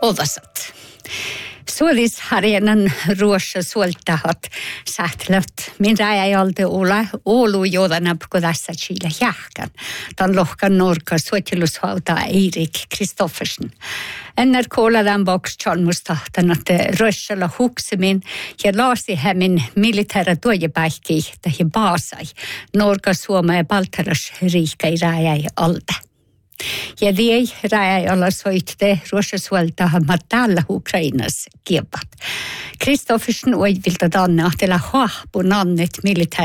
odasat. Suolis harjanan ruossa suoltahat sähtlöt. Min rajalta olla Oulu jodanap kodassa Chile jahkan. Tan lohkan norka suotilushauta Eirik Kristoffersen. Enner kooladan boks chalmustahtan att rössala huksemin ja laasi hämin militära tuojepäihki tähi baasai. Norka Suoma ja Baltaras riikka i rajai alta. Ja det är alla soitte ruossasuoltahan matalla Ukrainas kiepat. Kristoffersen oivilta danne ahtela hahpu nannet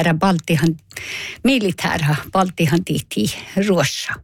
militära Baltihan titi ruossa.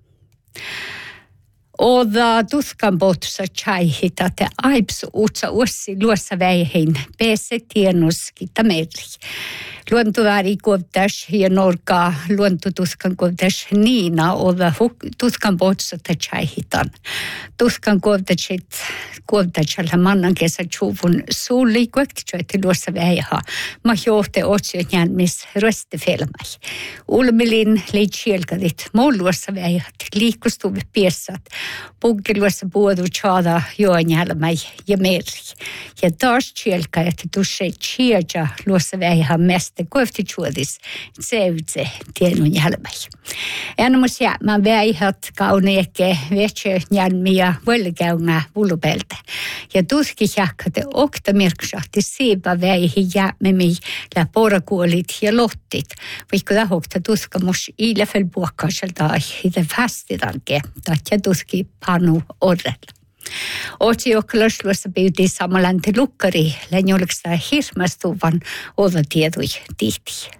Oda tuskan botussa chaihit, että aips utsa ussi luossa väihin pääse tienoskita merli. Luontoväri kovtas ja norka luontotuskan kovtas niina oda tuskan botussa chaihitan. Tuskan kovtatsalla mannan kesä chuvun suuli kuektichoitti luossa väiha. Ma johte otsiot jälmis röstefelmai. Ulmelin leit sielkadit muu luossa väihat liikustuvi piessat. Puggeluossa puodu tjada joanjälmäi ja merri. Ja taas sielkä, että tuossa tjeda luossa väihän meste kohti tjuodis seutse tienun jälmäi. Enomus jäämään väihat kauneeke vetsö jälmiä vuolikäynä vulupelta. Ja tuski jäkkate okta mirksahti siipa väihin jäämemi lä porakuolit ja lottit. Vaikka tahokta tuskamus ilefel puokkaiselta hitä fastidanke, tatja tuski panu orrella. Otsi okkalasluossa pyytii samalante lukkari, lännjolksta hirmastuvan oda tiedui tihti.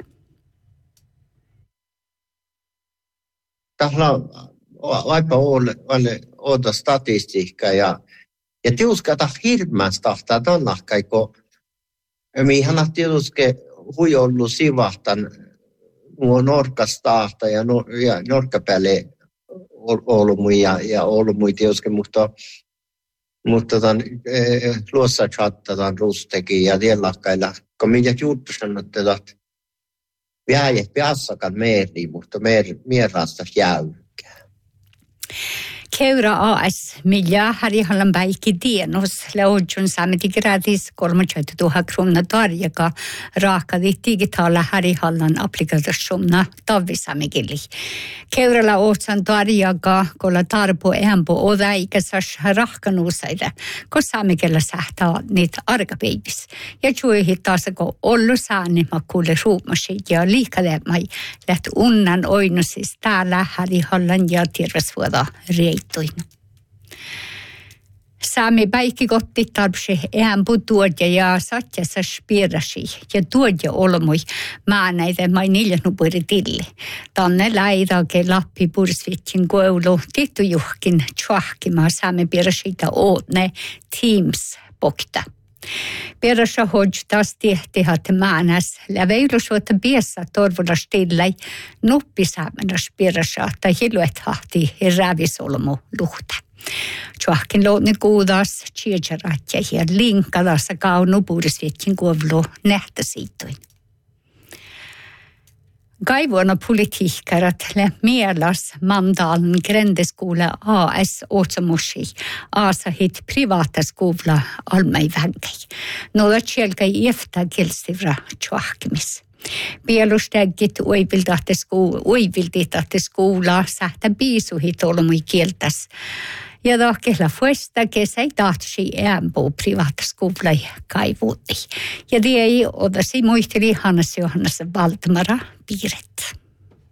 Tällä on aipa oda statistiikka ja tiuskata hirmastahtaa tonnahkai, kun mihan tietysti huijollu sivahtan nuo norkastahta ja norkkapäälle Oulumui ja Oulumui tietysti, mutta luossa chattataan rustekin ja tiellahkailla, kun minä juttu sanotte, että vähäjät piassakaan meri, mutta mierrasta jäykää. Keura AS, millä harjahallan päikki tienos, leodjun saameti gratis 30 000 kronor tarjaka raakadi digitaala harjahallan applikaationa tavisamigili. Keuralla ootsan tarjaka, kolla tarpo ehampo odaikäsas rahkanuusaille, kun saamikella sähtää niitä arkapäivis. Ja juihi taas, kun ollu saanima kuule ruumasit ja liikademai, läht unnan oinusis täällä harjahallan ja terveysvuoda reit. Saami päikki kotti tarvitsi ehampo tuodja ja satjassa spirasi ja tuodja olmui maanaita mai niljänupuri tilli. Tanne laidake lappi pursvitsin koulu tittujuhkin tjuahkimaa saami pirasita ootne Teams pokta. Pirasa hodjtas tehtihat maanas läveilusuota piessä torvulla stillai nuppisaamenas pirasa tai hiluethahti ravisolmu luhta. Tjuahkin loodni kuudas tjejaratja ja linkadassa kaunu puhdisvitkin kuovlu nähtäsiittuin. Kaivuona politiikkarat le mielas Mandalen grendeskola AS Åtsamushi asahit privata skola almai väggai. Noda tjelkai efta kilsivra tjuahkimis. Bielustagit uivildit att skola sähtä biisuhit olmui kieltäs. Ja tahkella fuesta kesä tahtsi äänpuu privata skola kaivuutti. Ja det odasi muisteli Hannes Johannes Valdemara piiret.